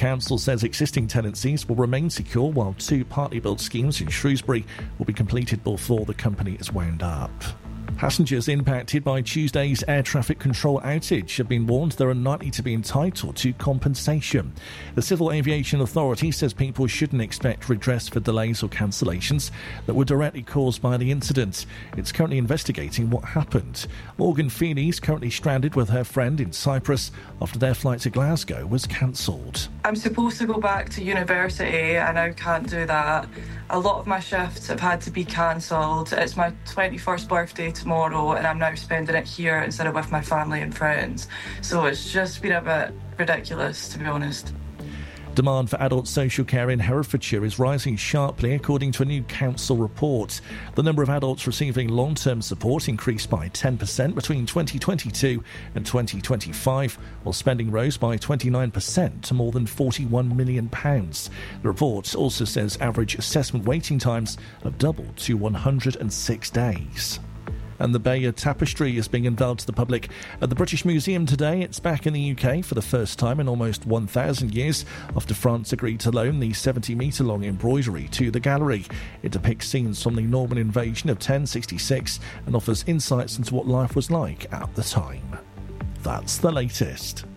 Council says existing tenancies will remain secure, while 2 partly built schemes in Shrewsbury will be completed before the company is wound up. Passengers impacted by Tuesday's air traffic control outage have been warned they're unlikely to be entitled to compensation. The Civil Aviation Authority says people shouldn't expect redress for delays or cancellations that were directly caused by the incident. It's currently investigating what happened. Morgan Feeney is currently stranded with her friend in Cyprus after their flight to Glasgow was cancelled. I'm supposed to go back to university and I can't do that. A lot of my shifts have had to be cancelled. It's my 21st birthday tomorrow and I'm now spending it here instead of with my family and friends. So it's just been a bit ridiculous, to be honest. Demand for adult social care in Herefordshire is rising sharply, according to a new council report. The number of adults receiving long-term support increased by 10% between 2022 and 2025, while spending rose by 29% to more than £41 million. The report also says average assessment waiting times have doubled to 106 days. And the Bayeux Tapestry is being unveiled to the public at the British Museum today. It's back in the UK for the first time in almost 1,000 years after France agreed to loan the 70-metre-long embroidery to the gallery. It depicts scenes from the Norman invasion of 1066 and offers insights into what life was like at the time. That's the latest.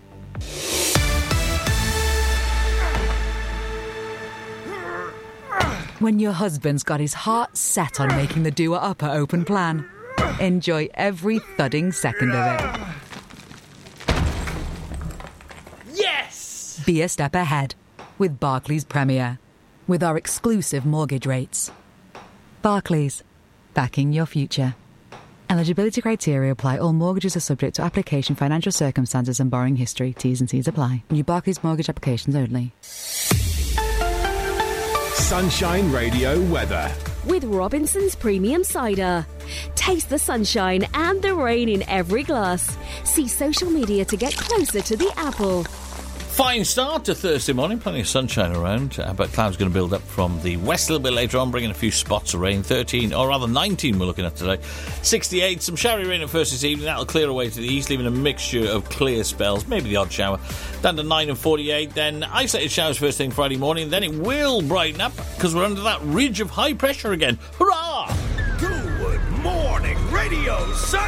When your husband's got his heart set on making the doer-upper open plan, enjoy every thudding second of it. Yes! Be a step ahead with Barclays Premier, with our exclusive mortgage rates. Barclays, backing your future. Eligibility criteria apply. All mortgages are subject to application, financial circumstances and borrowing history. T's and C's apply. New Barclays mortgage applications only. Sunshine Radio weather. With Robinson's Premium Cider. Taste the sunshine and the rain in every glass. See social media to get closer to the apple. Fine start to Thursday morning, plenty of sunshine around, but clouds going to build up from the west a little bit later on, bringing a few spots of rain. 13, or rather 19 we're looking at today. 68, some showery rain at first this evening, that'll clear away to the east, leaving a mixture of clear spells, maybe the odd shower. Down to 9 and 48, then isolated showers first thing Friday morning, then it will brighten up, because we're under that ridge of high pressure again. Hurrah! Good morning, Radio Sunshine!